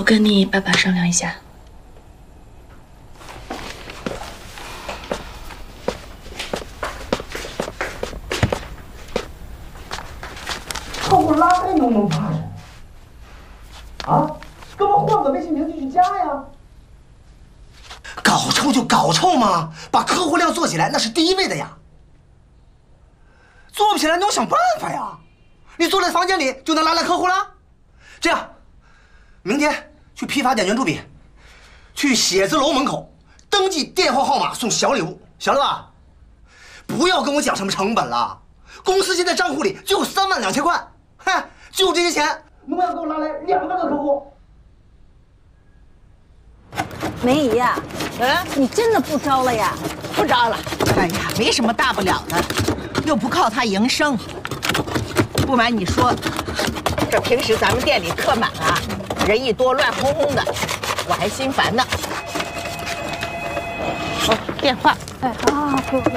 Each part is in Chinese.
跟你爸爸商量一下。 客户拉黑能不能怕人？啊，给我换个微信名继续加呀。搞臭就搞臭嘛，把客户量做起来那是第一位的呀。做不起来你要想办法呀。你坐在房间里就能拉来客户了？这样，明天去批发点圆珠笔，去写字楼门口登记电话号码送小礼物，晓得吧？不要跟我讲什么成本了，公司现在账户里就32000块，嗨，就这些钱，能不能给我拉来2万个客户？ 梅姨呀，你真的不招了呀？ 不招了。哎呀，没什么大不了的，又不靠它营生。不瞒你说，这平时咱们店里客满啊，人一多乱哄哄的，我还心烦呢。哦，电话。 哎，好，给我。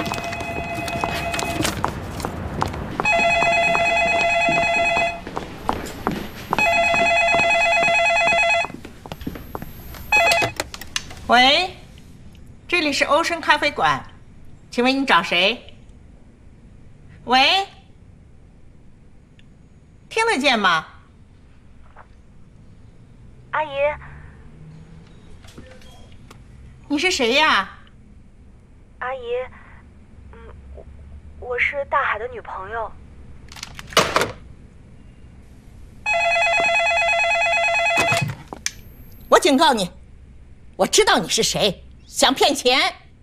喂，这里是欧绅咖啡馆，请问你找谁？喂，听得见吗？ 阿姨， 你是谁呀？ 阿姨，我是大海的女朋友。 我警告你，我知道你是谁，想骗钱。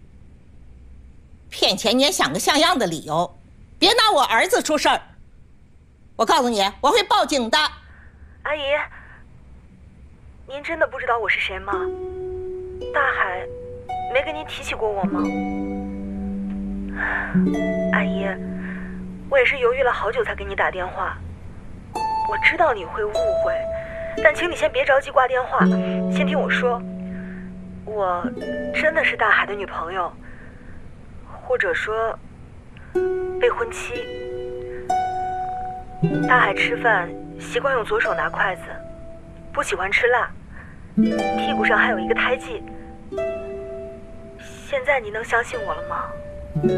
骗钱你也想个像样的理由，别拿我儿子出事儿。我告诉你，我会报警的。 阿姨，您真的不知道我是谁吗？大海没跟您提起过我吗？阿姨，我也是犹豫了好久才给你打电话。我知道你会误会，但请你先别着急挂电话，先听我说。我真的是大海的女朋友，或者说未婚妻。大海吃饭习惯用左手拿筷子，不喜欢吃辣，屁股上还有一个胎记。现在你能相信我了吗？